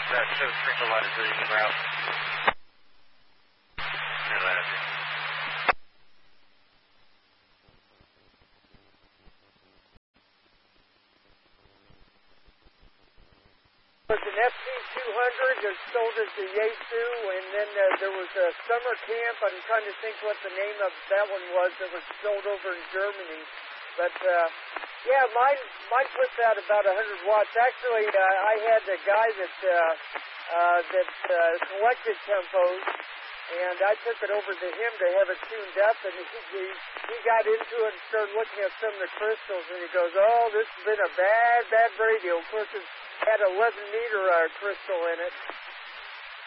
shows tranquilizer reading en route. It was an FC-200 that sold as the Yaesu, and then there was a summer camp. I'm trying to think what the name of that one was that was sold over in Germany. But, yeah, mine puts out about 100 watts. Actually, I had a guy that collected tempos, and I took it over to him to have it tuned up, and he got into it and started looking at some of the crystals, and he goes, oh, this has been a bad radio. Of course, it had 11-meter crystal in it,